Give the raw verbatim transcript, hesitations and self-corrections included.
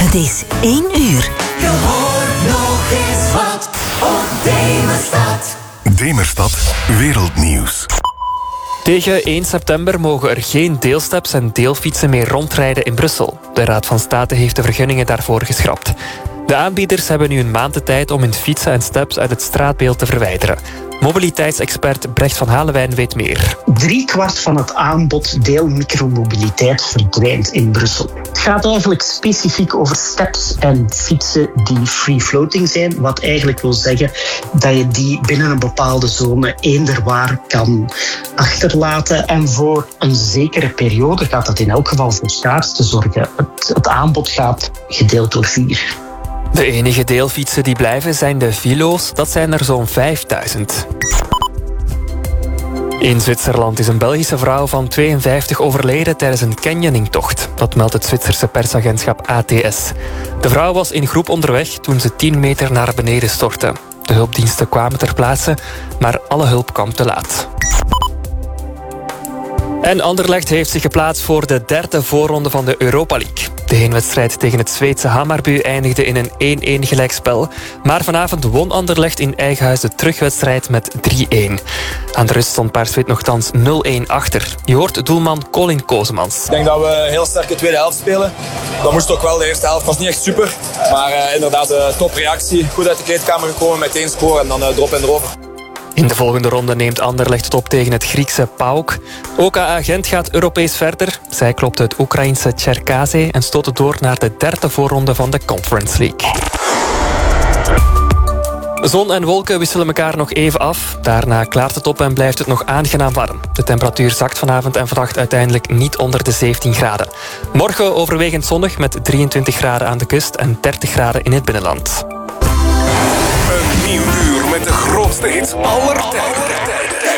Het is één uur. Je hoort nog eens wat op Demerstad. Demerstad Wereldnieuws. Tegen één september mogen er geen deelsteps en deelfietsen meer rondrijden in Brussel. De Raad van State heeft de vergunningen daarvoor geschrapt. De aanbieders hebben nu een maand de tijd om hun fietsen en steps uit het straatbeeld te verwijderen. Mobiliteitsexpert Brecht van Halewijn weet meer. Driekwart van het aanbod deelmicromobiliteit verdwijnt in Brussel. Het gaat eigenlijk specifiek over steps en fietsen die free-floating zijn. Wat eigenlijk wil zeggen dat je die binnen een bepaalde zone eender waar kan achterlaten. En voor een zekere periode gaat dat in elk geval voor schaarste zorgen. Het, het aanbod gaat gedeeld door vier. De enige deelfietsen die blijven zijn de Vilo's. Dat zijn er zo'n vijfduizend. In Zwitserland is een Belgische vrouw van tweeënvijftig overleden tijdens een canyoningtocht. Dat meldt het Zwitserse persagentschap A T S. De vrouw was in groep onderweg toen ze tien meter naar beneden stortte. De hulpdiensten kwamen ter plaatse, maar alle hulp kwam te laat. En Anderlecht heeft zich geplaatst voor de derde voorronde van de Europa League. De heenwedstrijd tegen het Zweedse Hammarby eindigde in een één-één gelijkspel. Maar vanavond won Anderlecht in eigen huis de terugwedstrijd met drie-één. Aan de rust stond Paarswit nogthans nul-één achter. Je hoort doelman Colin Kozemans. Ik denk dat we een heel sterke tweede helft spelen. Dat moest ook wel. De eerste helft was niet echt super. Maar uh, inderdaad, uh, topreactie. Goed uit de kleedkamer gekomen, meteen scoren en dan uh, erop en erover. In de volgende ronde neemt Anderlecht het op tegen het Griekse PAOK. O K A Gent gaat Europees verder. Zij klopte het Oekraïense Cherkasy en stoot door naar de derde voorronde van de Conference League. Zon en wolken wisselen elkaar nog even af. Daarna klaart het op en blijft het nog aangenaam warm. De temperatuur zakt vanavond en vannacht uiteindelijk niet onder de zeventien graden. Morgen overwegend zonnig met drieëntwintig graden aan de kust en dertig graden in het binnenland. Een nieuw uur met de grootste hits aller tijden.